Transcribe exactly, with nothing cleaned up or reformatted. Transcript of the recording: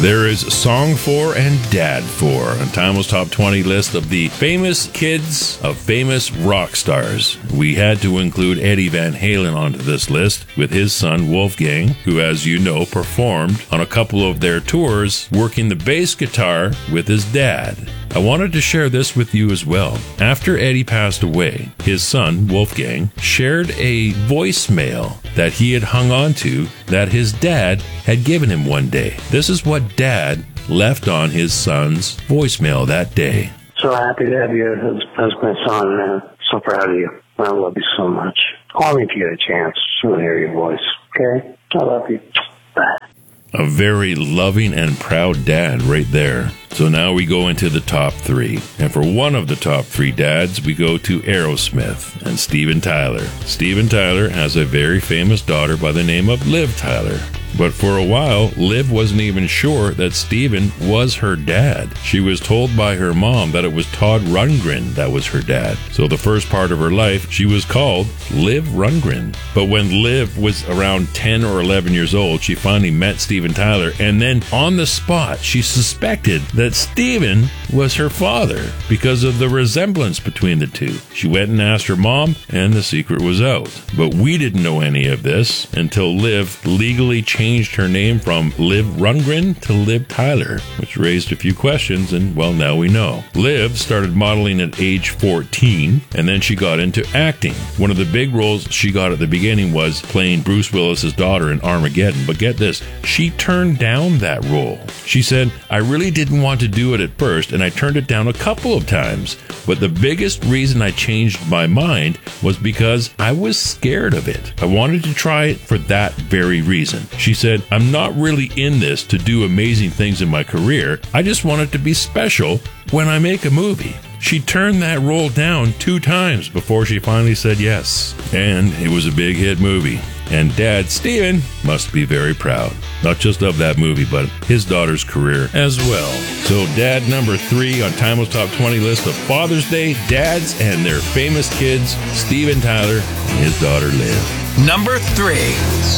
There is Song for and Dad for on Timeless Top twenty list of the famous kids of famous rock stars. We had to include Eddie Van Halen onto this list with his son Wolfgang, who, as you know, performed on a couple of their tours working the bass guitar with his dad. I wanted to share this with you as well. After Eddie passed away, his son, Wolfgang, shared a voicemail that he had hung on to that his dad had given him one day. This is what Dad left on his son's voicemail that day. So happy to have you as, as my son, man. So proud of you. I love you so much. Call me if you get a chance. I want to hear your voice. Okay? I love you. Bye. A very loving and proud dad right there. So now we go into the top three. And for one of the top three dads, we go to Aerosmith and Steven Tyler. Steven Tyler has a very famous daughter by the name of Liv Tyler. But for a while, Liv wasn't even sure that Steven was her dad. She was told by her mom that it was Todd Rundgren that was her dad. So the first part of her life, she was called Liv Rundgren. But when Liv was around ten or eleven years old, she finally met Steven Tyler. And then on the spot, she suspected that Steven was her father because of the resemblance between the two. She went and asked her mom, and the secret was out. But we didn't know any of this until Liv legally changed changed her name from Liv Rundgren to Liv Tyler, which raised a few questions, and well, now we know. Liv started modeling at age fourteen, and then she got into acting. One of the big roles she got at the beginning was playing Bruce Willis's daughter in Armageddon, but get this, she turned down that role. She said, I really didn't want to do it at first, and I turned it down a couple of times, but the biggest reason I changed my mind was because I was scared of it. I wanted to try it for that very reason. She said, I'm not really in this to do amazing things in my career. I just want it to be special when I make a movie. She turned that role down two times before she finally said yes. And it was a big hit movie. And Dad, Steven, must be very proud. Not just of that movie, but his daughter's career as well. So Dad number three on Timeless Top twenty list of Father's Day dads and their famous kids, Steven Tyler and his daughter Liv. Number three.